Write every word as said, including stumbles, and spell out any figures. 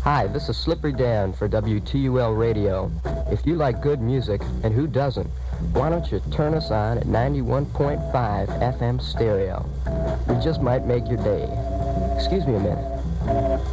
Hi, this is Slippery Dan for W T U L Radio. If you like good music, and who doesn't, why don't you turn us on at ninety-one point five F M stereo? We just might make your day. Excuse me a minute.